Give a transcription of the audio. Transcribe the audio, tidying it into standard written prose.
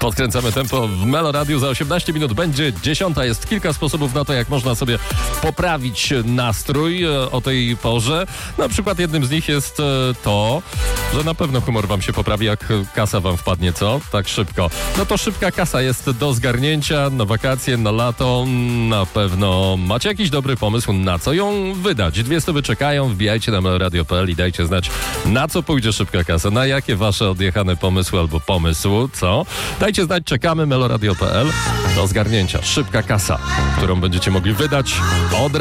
Podkręcamy tempo w Melo Radiu. Za 18 minut będzie 10. Jest kilka sposobów na to, jak można sobie poprawić nastrój o tej porze. Na przykład jednym z nich jest to, że na pewno humor wam się poprawi, jak kasa wam wpadnie, co? Tak szybko. No to szybka kasa jest do zgarnięcia na wakacje, na lato. Na pewno macie jakiś dobry pomysł, na co ją wydać. 200 czekają, wbijajcie na meloradio.pl i dajcie znać, na co pójdzie szybka kasa, na jakie wasze odjechane pomysły albo pomysł, co? Dajcie znać, czekamy, meloradio.pl do zgarnięcia. Szybka kasa, którą będziecie mogli wydać od